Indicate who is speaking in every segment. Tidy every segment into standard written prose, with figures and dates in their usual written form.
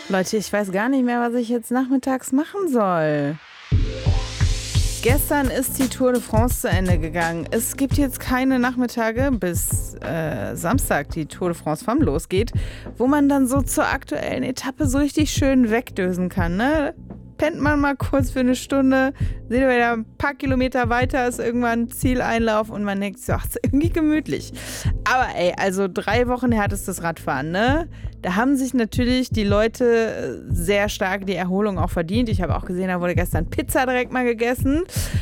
Speaker 1: Leute, ich weiß gar nicht mehr, was ich jetzt nachmittags machen soll. Gestern ist die Tour de France zu Ende gegangen. Es gibt jetzt keine Nachmittage, bis Samstag die Tour de France FAM losgeht, wo man dann so zur aktuellen Etappe so richtig schön wegdösen kann, ne? Pennt man mal kurz für eine Stunde, seht ihr wieder ein paar Kilometer weiter, ist irgendwann Zieleinlauf und man denkt, so, ach, ist irgendwie gemütlich. Aber ey, also 3 Wochen härtestes Radfahren, ne? Da haben sich natürlich die Leute sehr stark die Erholung auch verdient. Ich habe auch gesehen, da wurde gestern Pizza direkt mal gegessen.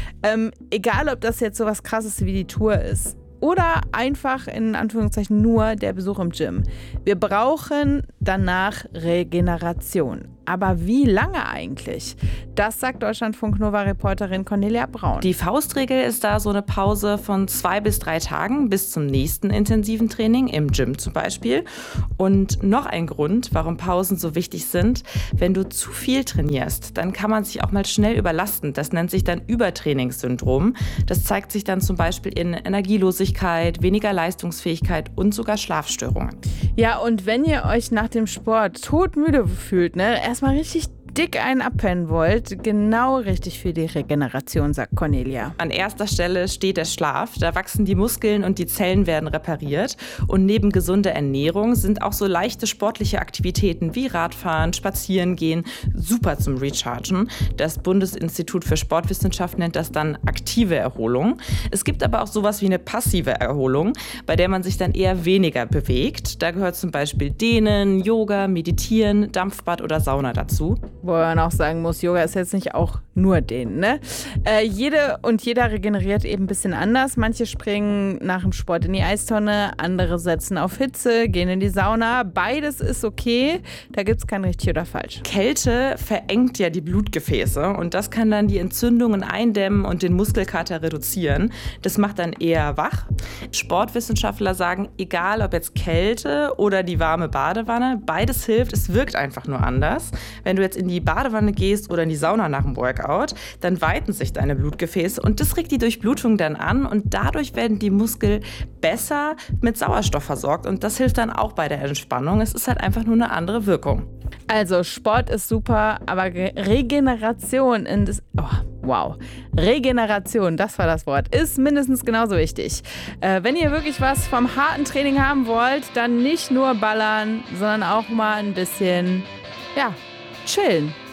Speaker 1: Egal, ob das jetzt so was Krasses wie die Tour ist. Oder einfach in Anführungszeichen nur der Besuch im Gym. Wir brauchen danach Regeneration. Aber wie lange eigentlich? Das sagt Deutschlandfunk-Nova-Reporterin Cornelia Braun.
Speaker 2: Die Faustregel ist da so eine Pause von 2 bis 3 Tagen bis zum nächsten intensiven Training, im Gym zum Beispiel. Und noch ein Grund, warum Pausen so wichtig sind: Wenn du zu viel trainierst, dann kann man sich auch mal schnell überlasten. Das nennt sich dann Übertrainingssyndrom. Das zeigt sich dann zum Beispiel in Energielosigkeit, weniger Leistungsfähigkeit und sogar Schlafstörungen.
Speaker 1: Ja, und wenn ihr euch nach dem Sport todmüde fühlt, ne, erstmal richtig dick einen abpennen wollt, genau richtig für die Regeneration, sagt Cornelia.
Speaker 2: An erster Stelle steht der Schlaf. Da wachsen die Muskeln und die Zellen werden repariert. Und neben gesunder Ernährung sind auch so leichte sportliche Aktivitäten wie Radfahren, Spazierengehen super zum Rechargen. Das Bundesinstitut für Sportwissenschaft nennt das dann aktive Erholung. Es gibt aber auch sowas wie eine passive Erholung, bei der man sich dann eher weniger bewegt. Da gehört zum Beispiel Dehnen, Yoga, Meditieren, Dampfbad oder Sauna dazu.
Speaker 1: Wo man auch sagen muss, Yoga ist jetzt nicht auch nur den, ne? Jede und jeder regeneriert eben ein bisschen anders. Manche springen nach dem Sport in die Eistonne, andere setzen auf Hitze, gehen in die Sauna. Beides ist okay, da gibt es kein richtig oder falsch.
Speaker 2: Kälte verengt ja die Blutgefäße und das kann dann die Entzündungen eindämmen und den Muskelkater reduzieren. Das macht dann eher wach. Sportwissenschaftler sagen, egal ob jetzt Kälte oder die warme Badewanne, beides hilft, es wirkt einfach nur anders. Wenn du jetzt in die Badewanne gehst oder in die Sauna nach dem Workout, dann weiten sich deine Blutgefäße und das regt die Durchblutung dann an und dadurch werden die Muskeln besser mit Sauerstoff versorgt und das hilft dann auch bei der Entspannung. Es ist halt einfach nur eine andere Wirkung.
Speaker 1: Also Sport ist super, aber Regeneration Regeneration, das war das Wort, ist mindestens genauso wichtig. Wenn ihr wirklich was vom harten Training haben wollt, dann nicht nur ballern, sondern auch mal ein bisschen, chillen.